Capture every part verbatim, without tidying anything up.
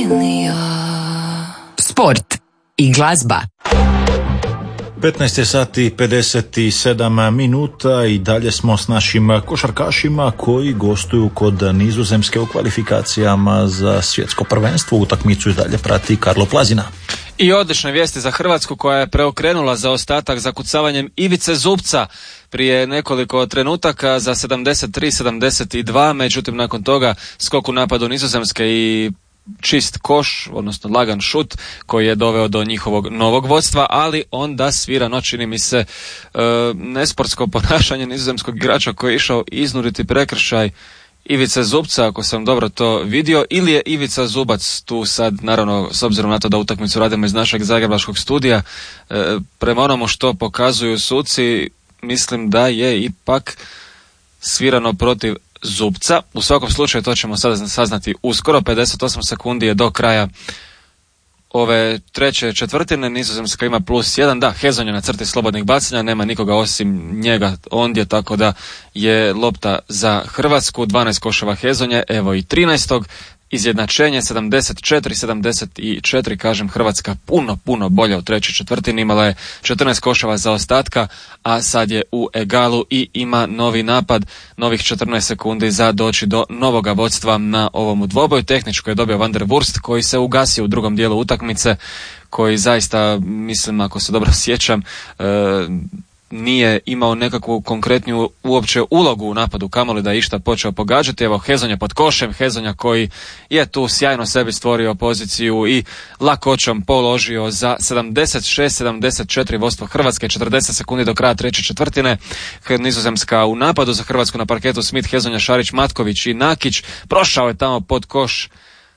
linija. Sport i glazba. petnaest sati pedeset sedam minuta i dalje smo s našim košarkašima koji gostuju kod Nizozemske u kvalifikacijama za svjetsko prvenstvo. Utakmicu i dalje prati Karlo Plazina. I odlične vijesti za Hrvatsku koja je preokrenula zaostatak zakucavanjem Ivice Zubca prije nekoliko trenutaka za sedamdeset tri sedamdeset dva, međutim nakon toga skok u napadu Nizozemske i čist koš, odnosno lagan šut koji je doveo do njihovog novog vodstva, ali onda svirano, čini mi se, e, nesportsko ponašanje nizozemskog igrača koji je išao iznuditi prekršaj Ivice Zubca, ako sam dobro to vidio, ili je Ivica Zubac tu sad, naravno, s obzirom na to da utakmicu radimo iz našeg zagrebačkog studija, e, prema onomu što pokazuju suci, mislim da je ipak svirano protiv Zubca. U svakom slučaju to ćemo sada saznati uskoro. pedeset osam sekundi je do kraja ove treće četvrtine. Nizozemska ima plus jedan. Da, Hezonja na crti slobodnih bacanja, nema nikoga osim njega ondje, tako da je lopta za Hrvatsku. dvanaest koševa Hezonje, evo i trinaestog izjednačenje, sedamdeset četiri sedamdeset četiri, kažem, Hrvatska puno, puno bolja u trećoj četvrtini, imala je četrnaest koševa zaostatka, a sad je u egalu i ima novi napad, novih četrnaest sekundi za doći do novoga vodstva na ovom dvoboju. Tehničko je dobio Van der Wurst koji se ugasio u drugom dijelu utakmice, koji zaista, mislim, ako se dobro sjećam, e, nije imao nekakvu konkretniju uopće ulogu u napadu, kamoli da je išta počeo pogađati. Evo Hezonja pod košem, Hezonja koji je tu sjajno sebi stvorio poziciju i lakoćom položio za sedamdeset šest sedamdeset četiri vodstvo Hrvatske, četrdeset sekundi do kraja treće četvrtine. Nizozemska u napadu za Hrvatsku na parketu Smith, Hezonja, Šarić, Matković i Nakić. Prošao je tamo pod koš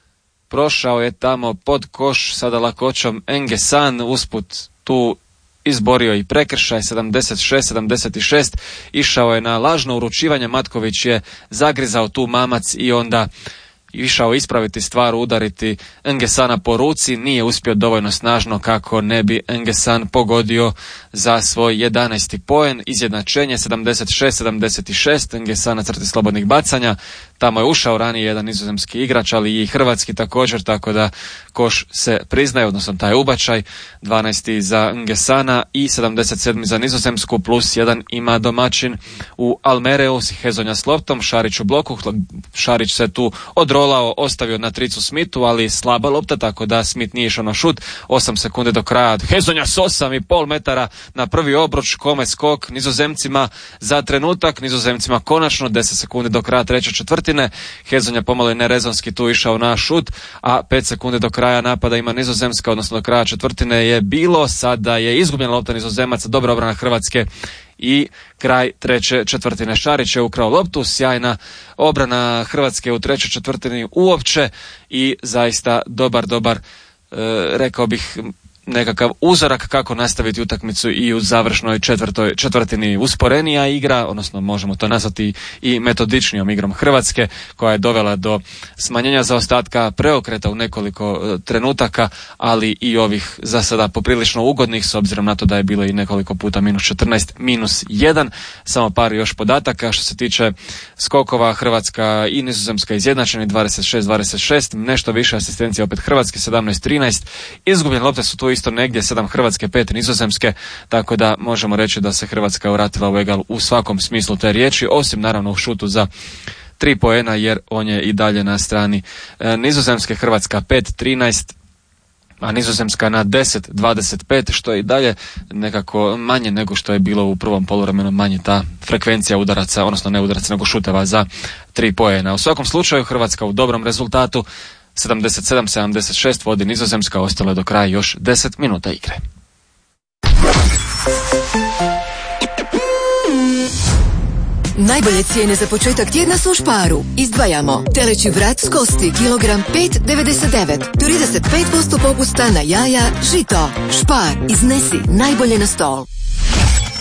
prošao je tamo pod koš sada lakoćom Engesan, usput tu izborio i prekršaj, sedamdeset šest sedamdeset šest, išao je na lažno uručivanje, Matković je zagrizao tu mamac i onda išao ispraviti stvar, udariti Engesana po ruci, nije uspio dovoljno snažno kako ne bi Engesan pogodio za svoj jedanaesti poen, izjednačenje sedamdeset šest sedamdeset šest, Engesan na crti slobodnih bacanja, tamo je ušao ranije jedan nizozemski igrač, ali i hrvatski također, tako da koš se priznaje, odnosno taj ubačaj, dvanaesti za Engesana i sedamdeset sedam za Nizozemsku, plus jedan ima domaćin u Almereu, Hezonja s loptom, Šarić u bloku, Šarić se tu odrolao, ostavio na tricu Smithu, ali slaba lopta, tako da Smith nije išao na šut. osam sekundi do kraja, Hezonja s osam i pol metara na prvi obruč, kome skok Nizozemcima za trenutak, Nizozemcima konačno, deset sekundi do kraja treće četvrtine, Hezonja pomalo je nerezonski tu išao na šut, a pet sekundi do kraja napada ima Nizozemska, odnosno do kraja četvrtine je bilo, sada je izgubljena lopta Nizozemaca, dobra obrana Hrvatske i kraj treće četvrtine. Šarić je ukrao loptu, sjajna obrana Hrvatske u trećoj četvrtini uopće i zaista dobar, dobar, e, rekao bih, nekakav uzorak kako nastaviti utakmicu i u završnoj četvrtoj četvrtini. Usporenija igra, odnosno možemo to nazvati i metodičnijom igrom Hrvatske, koja je dovela do smanjenja zaostatka, preokreta u nekoliko e, trenutaka, ali i ovih za sada poprilično ugodnih, s obzirom na to da je bilo i nekoliko puta minus četrnaest, minus jedan. Samo par još podataka što se tiče skokova, Hrvatska i Nizozemska izjednačeni, dvadeset šest dvadeset šest, nešto više asistencija opet Hrvatske, sedamnaest trinaest, izgubljene lopte su tu isto negdje, sedam Hrvatske, pet Nizozemske, tako da možemo reći da se Hrvatska vratila u egal u svakom smislu te riječi, osim naravno u šutu za tri poena, jer on je i dalje na strani e, Nizozemske. Hrvatska pet trinaest, a Nizozemska na deset dvadeset pet, što je i dalje nekako manje nego što je bilo u prvom poluvremenu, manje ta frekvencija udaraca, odnosno ne udaraca nego šuteva za tri poena. U svakom slučaju Hrvatska u dobrom rezultatu, sedamdeset sedam sedamdeset šest vodi Nizozemska, ostalo je do kraja još deset minuta igre. Najbolje cijene za početak tjedna su u Sparu. Izdvajamo teleći vrat s kosti, kilogram pet devedeset devet, trideset pet posto popusta na jaja, žito. Spar, iznesi najbolje na stol.